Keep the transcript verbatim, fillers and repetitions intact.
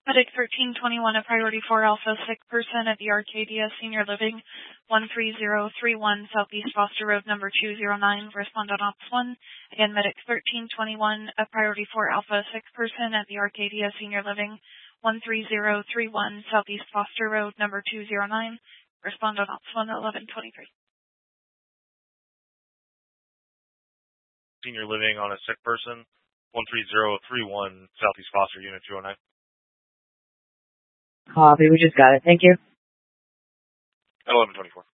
Medic thirteen twenty-one, a priority four alpha, sick person at the Arcadia Senior Living, one three zero three one Southeast Foster Road, number two zero nine, respond on Ops one. Again, Medic thirteen twenty-one, a priority four alpha, sick person at the Arcadia Senior Living, one three zero three one Southeast Foster Road, number two zero nine, respond on Ops one, eleven twenty-three. Senior Living on a sick person, one three zero three one Southeast Foster, Unit two oh nine. Copy, we just got it. Thank you. At eleven twenty-four.